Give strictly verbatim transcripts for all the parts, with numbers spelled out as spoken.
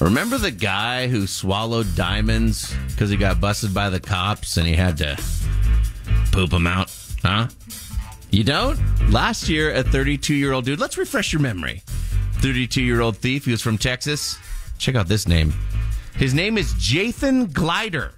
Remember the guy who swallowed diamonds because he got busted by the cops and he had to poop them out? Huh? You don't? Last year, a thirty-two-year-old dude, let's refresh your memory. thirty-two-year-old thief, he was from Texas. Check out this name. His name is Jathan Glider.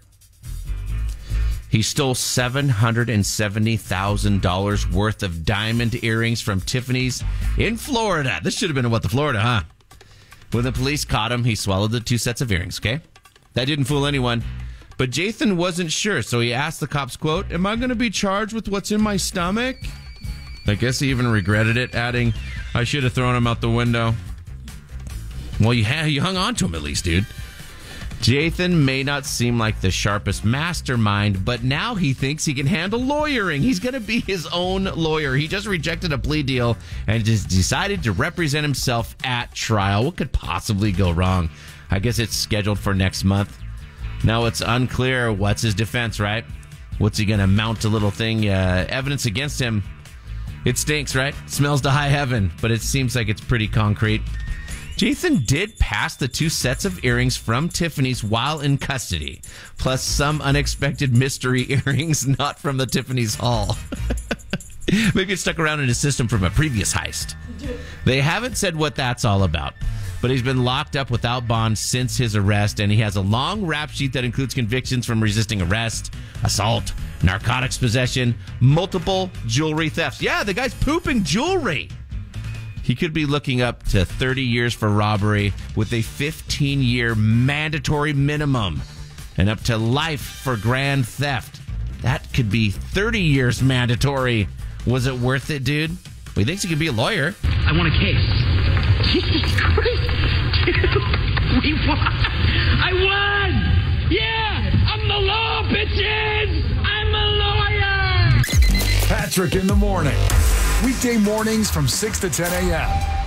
He stole seven hundred seventy thousand dollars worth of diamond earrings from Tiffany's in Florida. This should have been in what, the Florida, huh? When the police caught him, he swallowed the two sets of earrings, okay? That didn't fool anyone. But Jathan wasn't sure, so he asked the cops, quote, "Am I going to be charged with what's in my stomach?" I guess he even regretted it, adding, "I should have thrown him out the window." Well, you, ha- you hung on to him at least, dude. Jathan may not seem like the sharpest mastermind, but now he thinks he can handle lawyering. He's going to be his own lawyer. He just rejected a plea deal and just decided to represent himself at trial. What could possibly go wrong? I guess it's scheduled for next month. Now it's unclear what's his defense, right? What's he going to mount a little thing? Uh, evidence against him. It stinks, right? Smells to high heaven, but it seems like it's pretty concrete. Jathan did pass the two sets of earrings from Tiffany's while in custody, plus some unexpected mystery earrings not from the Tiffany's haul. Maybe it stuck around in his system from a previous heist. They haven't said what that's all about, but he's been locked up without bond since his arrest, and he has a long rap sheet that includes convictions from resisting arrest, assault, narcotics possession, multiple jewelry thefts. Yeah, the guy's pooping jewelry. He could be looking up to thirty years for robbery with a fifteen-year mandatory minimum and up to life for grand theft. That could be thirty years mandatory. Was it worth it, dude? Well, he thinks he could be a lawyer. I want a case. Jesus Christ. Dude, we won. I won. Yeah, I'm the law, bitches. I'm a lawyer. Patrick in the morning. Weekday mornings from six to ten a.m.